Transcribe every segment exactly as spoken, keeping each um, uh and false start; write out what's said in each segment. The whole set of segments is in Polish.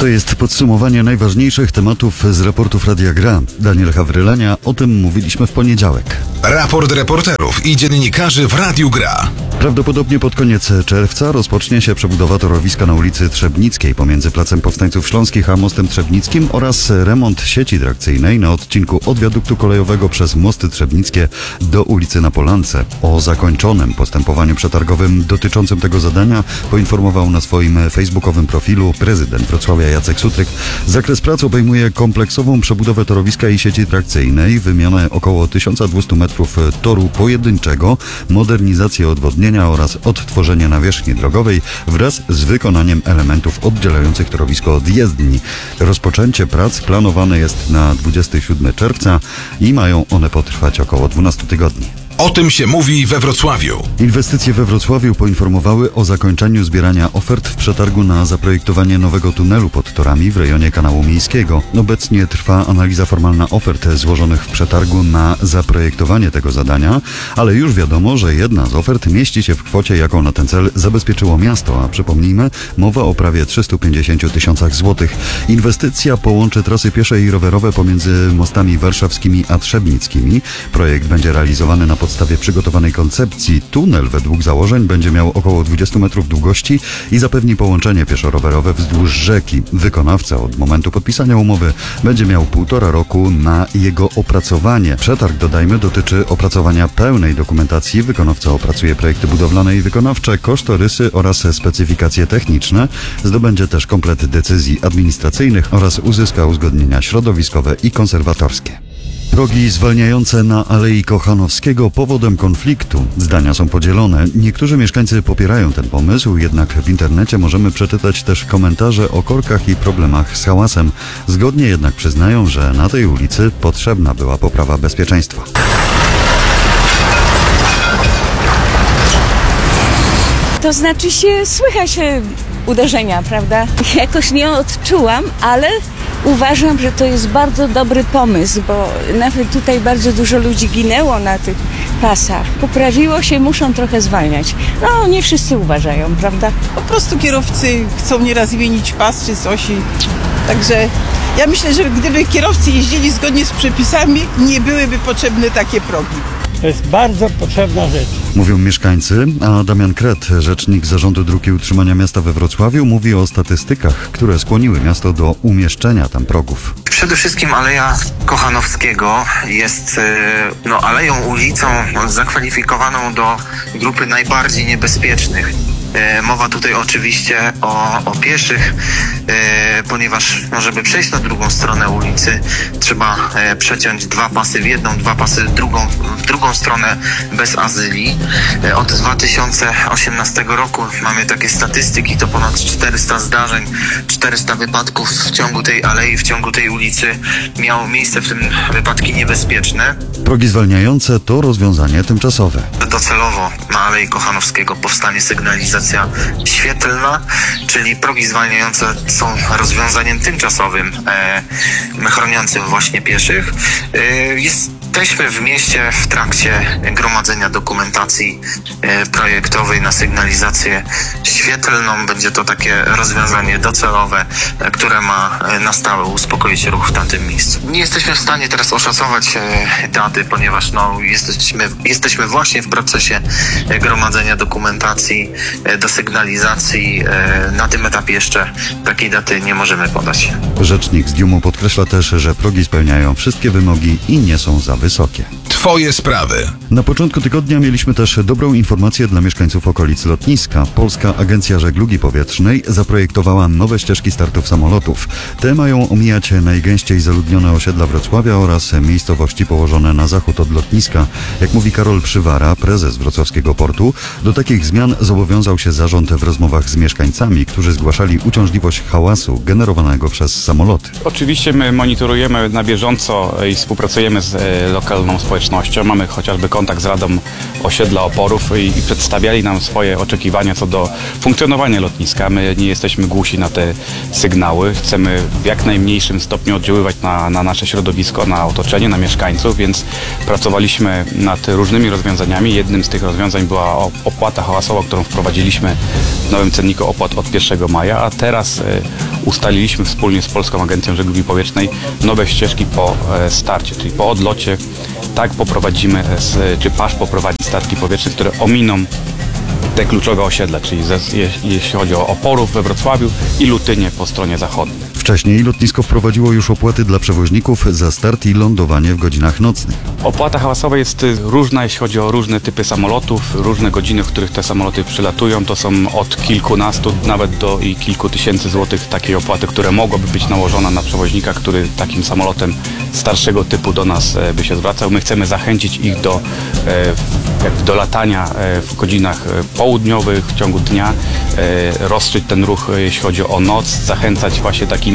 To jest podsumowanie najważniejszych tematów z raportów Radia Gra. Daniel Hawrylenia, o tym mówiliśmy w poniedziałek. Raport reporterów i dziennikarzy w Radiu Gra. Prawdopodobnie pod koniec czerwca rozpocznie się przebudowa torowiska na ulicy Trzebnickiej pomiędzy Placem Powstańców Śląskich a Mostem Trzebnickim oraz remont sieci trakcyjnej na odcinku od wiaduktu kolejowego przez Mosty Trzebnickie do ulicy na Polance. O zakończonym postępowaniu przetargowym dotyczącym tego zadania poinformował na swoim facebookowym profilu prezydent Wrocławia Jacek Sutryk. Zakres prac obejmuje kompleksową przebudowę torowiska i sieci trakcyjnej, wymianę około tysiąc dwieście metrów toru pojedynczego, modernizację odwodnienia oraz odtworzenie nawierzchni drogowej wraz z wykonaniem elementów oddzielających torowisko od jezdni. Rozpoczęcie prac planowane jest na dwudziestego siódmego czerwca i mają one potrwać około dwanaście tygodni. O tym się mówi we Wrocławiu. Inwestycje we Wrocławiu poinformowały o zakończeniu zbierania ofert w przetargu na zaprojektowanie nowego tunelu pod torami w rejonie Kanału Miejskiego. Obecnie trwa analiza formalna ofert złożonych w przetargu na zaprojektowanie tego zadania, ale już wiadomo, że jedna z ofert mieści się w kwocie, jaką na ten cel zabezpieczyło miasto, a przypomnijmy, mowa o prawie trzystu pięćdziesięciu tysiącach złotych. Inwestycja połączy trasy piesze i rowerowe pomiędzy mostami warszawskimi a trzebnickimi. Projekt będzie realizowany na podstawie przygotowanej koncepcji. Tunel według założeń będzie miał około dwadzieścia metrów długości i zapewni połączenie pieszo-rowerowe wzdłuż rzeki. Wykonawca od momentu podpisania umowy będzie miał półtora roku na jego opracowanie. Przetarg, dodajmy, dotyczy opracowania pełnej dokumentacji. Wykonawca opracuje projekty budowlane i wykonawcze, kosztorysy oraz specyfikacje techniczne. Zdobędzie też komplet decyzji administracyjnych oraz uzyska uzgodnienia środowiskowe i konserwatorskie. Progi zwalniające na Alei Kochanowskiego powodem konfliktu. Zdania są podzielone. Niektórzy mieszkańcy popierają ten pomysł, jednak w internecie możemy przeczytać też komentarze o korkach i problemach z hałasem. Zgodnie jednak przyznają, że na tej ulicy potrzebna była poprawa bezpieczeństwa. To znaczy się, słychać się uderzenia, prawda? Jakoś nie odczułam, ale uważam, że to jest bardzo dobry pomysł, bo nawet tutaj bardzo dużo ludzi ginęło na tych pasach. Poprawiło się, muszą trochę zwalniać. No, nie wszyscy uważają, prawda? Po prostu kierowcy chcą nieraz zmienić pas czy coś i także ja myślę, że gdyby kierowcy jeździli zgodnie z przepisami, nie byłyby potrzebne takie progi. To jest bardzo potrzebna rzecz. Mówią mieszkańcy, a Damian Kret, rzecznik Zarządu Dróg i Utrzymania Miasta we Wrocławiu, mówi o statystykach, które skłoniły miasto do umieszczenia tam progów. Przede wszystkim Aleja Kochanowskiego jest no, aleją, ulicą zakwalifikowaną do grupy najbardziej niebezpiecznych. Mowa tutaj oczywiście o, o pieszych, e, ponieważ no, żeby przejść na drugą stronę ulicy, trzeba e, przeciąć dwa pasy w jedną, dwa pasy w drugą, w drugą stronę bez azyli. E, od dwa tysiące osiemnastego roku mamy takie statystyki, to ponad czterysta zdarzeń, czterysta wypadków w ciągu tej alei, w ciągu tej ulicy miało miejsce, w tym wypadki niebezpieczne. Progi zwalniające to rozwiązanie tymczasowe. Docelowo na Alei Kochanowskiego powstanie sygnalizacja świetlna, czyli progi zwalniające są rozwiązaniem tymczasowym, e, chroniącym właśnie pieszych. E, jesteśmy w mieście w trakcie gromadzenia dokumentacji e, projektowej na sygnalizację świetlną. Będzie to takie rozwiązanie docelowe, e, które ma e, na stałe uspokoić ruch w tamtym miejscu. Nie jesteśmy w stanie teraz oszacować e, daty, ponieważ no, jesteśmy, jesteśmy właśnie w procesie e, gromadzenia dokumentacji e, do sygnalizacji. Na tym etapie jeszcze takiej daty nie możemy podać. Rzecznik z Diumu podkreśla też, że progi spełniają wszystkie wymogi i nie są za wysokie. Twoje sprawy. Na początku tygodnia mieliśmy też dobrą informację dla mieszkańców okolic lotniska. Polska Agencja Żeglugi Powietrznej zaprojektowała nowe ścieżki startów samolotów. Te mają omijać najgęściej zaludnione osiedla Wrocławia oraz miejscowości położone na zachód od lotniska. Jak mówi Karol Przywara, prezes wrocławskiego portu, do takich zmian zobowiązał się zarząd w rozmowach z mieszkańcami, którzy zgłaszali uciążliwość hałasu generowanego przez samoloty. Oczywiście my monitorujemy na bieżąco i współpracujemy z lokalną społecznością. Mamy chociażby kontakt z Radą Osiedla Oporów i, i przedstawiali nam swoje oczekiwania co do funkcjonowania lotniska. My nie jesteśmy głusi na te sygnały. Chcemy w jak najmniejszym stopniu oddziaływać na, na nasze środowisko, na otoczenie, na mieszkańców, więc pracowaliśmy nad różnymi rozwiązaniami. Jednym z tych rozwiązań była opłata hałasowa, którą wprowadziliśmy w nowym cenniku opłat od pierwszego maja, a teraz ustaliliśmy wspólnie z Polską Agencją Żeglugi Powietrznej nowe ścieżki po e, starcie, czyli po odlocie. Tak poprowadzimy, z, czy P A Sz poprowadzi statki powietrzne, które ominą te kluczowe osiedla, czyli ze, je, jeśli chodzi o Oporów we Wrocławiu i Lutynię po stronie zachodniej. Wcześniej lotnisko wprowadziło już opłaty dla przewoźników za start i lądowanie w godzinach nocnych. Opłata hałasowa jest różna, jeśli chodzi o różne typy samolotów, różne godziny, w których te samoloty przylatują. To są od kilkunastu nawet do i kilku tysięcy złotych takiej opłaty, które mogłaby być nałożona na przewoźnika, który takim samolotem starszego typu do nas by się zwracał. My chcemy zachęcić ich do, jakby do latania w godzinach południowych, w ciągu dnia, rozstrzeć ten ruch, jeśli chodzi o noc, zachęcać właśnie takimi,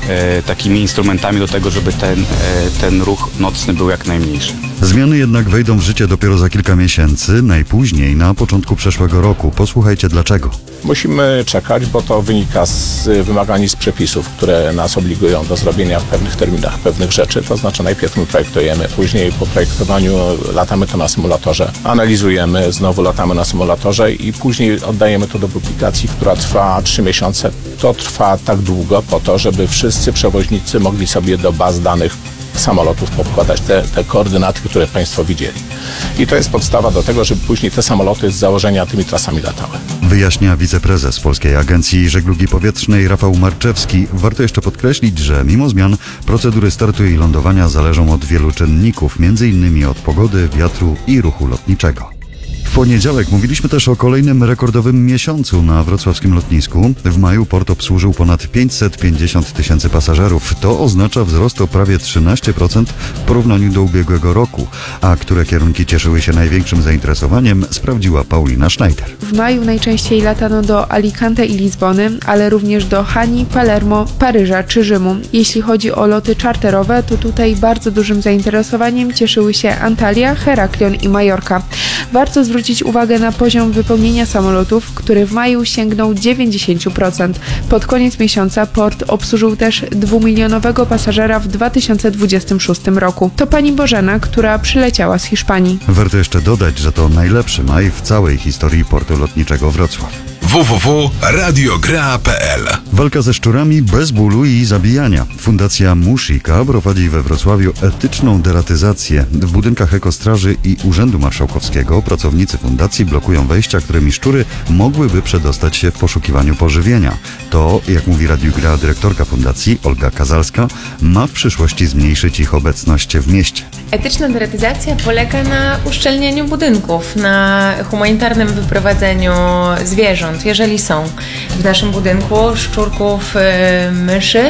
takimi instrumentami do tego, żeby ten, ten ruch nocny był jak najmniejszy. Zmiany jednak wejdą w życie dopiero za kilka miesięcy, najpóźniej na początku przyszłego roku. Posłuchajcie dlaczego. Musimy czekać, bo to wynika z wymagań z przepisów, które nas obligują do zrobienia w pewnych terminach pewnych rzeczy. To znaczy najpierw my projektujemy, później po projektowaniu latamy to na symulatorze, analizujemy, znowu latamy na symulatorze i później oddajemy to do publikacji, która trwa trzy miesiące. To trwa tak długo po to, żeby wszyscy przewoźnicy mogli sobie do baz danych samolotów podkładać te, te koordynaty, które Państwo widzieli. I to jest podstawa do tego, żeby później te samoloty z założenia tymi trasami latały. Wyjaśnia wiceprezes Polskiej Agencji Żeglugi Powietrznej Rafał Marczewski. Warto jeszcze podkreślić, że mimo zmian procedury startu i lądowania zależą od wielu czynników, między innymi od pogody, wiatru i ruchu lotniczego. W poniedziałek mówiliśmy też o kolejnym rekordowym miesiącu na wrocławskim lotnisku. W maju port obsłużył ponad pięćset pięćdziesiąt tysięcy pasażerów. To oznacza wzrost o prawie trzynaście procent w porównaniu do ubiegłego roku. A które kierunki cieszyły się największym zainteresowaniem, sprawdziła Paulina Schneider. W maju najczęściej latano do Alicante i Lizbony, ale również do Hani, Palermo, Paryża czy Rzymu. Jeśli chodzi o loty czarterowe, to tutaj bardzo dużym zainteresowaniem cieszyły się Antalya, Heraklion i Majorka. Warto zwrócić uwagę na poziom wypełnienia samolotów, który w maju sięgnął dziewięćdziesiąt procent. Pod koniec miesiąca port obsłużył też dwumilionowego pasażera w dwa tysiące dwudziestym szóstym roku. To pani Bożena, która przyleciała z Hiszpanii. Warto jeszcze dodać, że to najlepszy maj w całej historii portu lotniczego Wrocław. w w w kropka radiogra kropka p l Walka ze szczurami bez bólu i zabijania. Fundacja Mushika prowadzi we Wrocławiu etyczną deratyzację. W budynkach Ekostraży i Urzędu Marszałkowskiego pracownicy fundacji blokują wejścia, którymi szczury mogłyby przedostać się w poszukiwaniu pożywienia. To, jak mówi Radiu Gra dyrektorka fundacji Olga Kazalska, ma w przyszłości zmniejszyć ich obecność w mieście. Etyczna deratyzacja polega na uszczelnieniu budynków, na humanitarnym wyprowadzeniu zwierząt, jeżeli są w naszym budynku, szczurków, myszy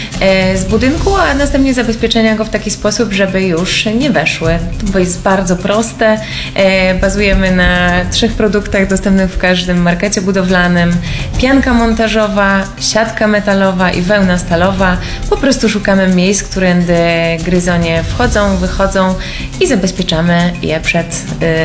z budynku, a następnie zabezpieczenia go w taki sposób, żeby już nie weszły. To jest bardzo proste. Bazujemy na trzech produktach dostępnych w każdym markecie budowlanym. Pianka montażowa, siatka metalowa i wełna stalowa. Po prostu szukamy miejsc, którędy gryzonie wchodzą, wychodzą i zabezpieczamy je przed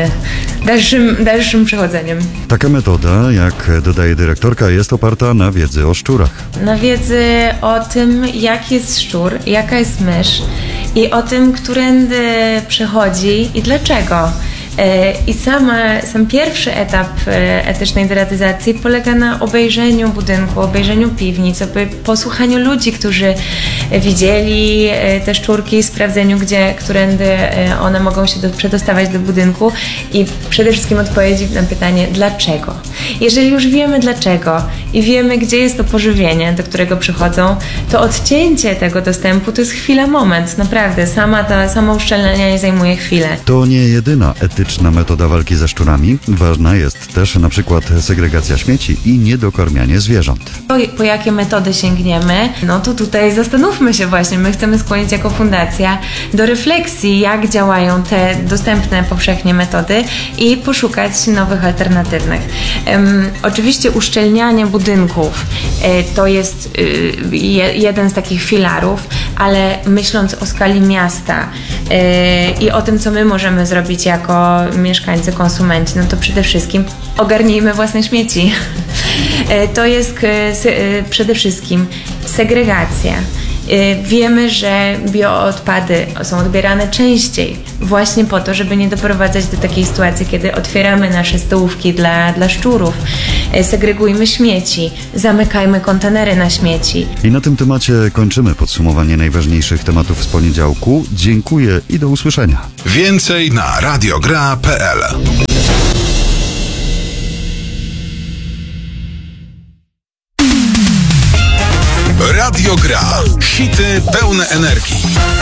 y, dalszym, dalszym przechodzeniem. Taka metoda, jak dodaje dyrektorka, jest oparta na wiedzy o szczurach. Na wiedzy o tym, jak jest szczur, jaka jest mysz i o tym, którędy przechodzi i dlaczego. I sama, sam pierwszy etap etycznej deratyzacji polega na obejrzeniu budynku, obejrzeniu piwnic, posłuchaniu ludzi, którzy widzieli te szczurki, sprawdzeniu, gdzie, którędy one mogą się do, przedostawać do budynku i przede wszystkim odpowiedzi na pytanie dlaczego. Jeżeli już wiemy dlaczego i wiemy, gdzie jest to pożywienie, do którego przychodzą, to odcięcie tego dostępu to jest chwila, moment, naprawdę. Sama ta, samo uszczelnianie zajmuje chwilę. To nie jedyna etyczna metoda walki ze szczurami. Ważna jest też na przykład segregacja śmieci i niedokarmianie zwierząt. Po, po jakie metody sięgniemy? No to tutaj zastanówmy się właśnie. My chcemy skłonić jako fundacja do refleksji, jak działają te dostępne powszechnie metody i poszukać nowych, alternatywnych. Um, oczywiście uszczelnianie budynków y, to jest y, je, jeden z takich filarów, ale myśląc o skali miasta y, i o tym, co my możemy zrobić jako mieszkańcy, konsumenci, no to przede wszystkim ogarnijmy własne śmieci. To jest przede wszystkim segregacja. Wiemy, że bioodpady są odbierane częściej właśnie po to, żeby nie doprowadzać do takiej sytuacji, kiedy otwieramy nasze stołówki dla, dla szczurów, segregujmy śmieci, zamykajmy kontenery na śmieci. I na tym temacie kończymy podsumowanie najważniejszych tematów z poniedziałku. Dziękuję i do usłyszenia. Więcej na radiogra kropka p l. Radio Gra. Hity pełne energii.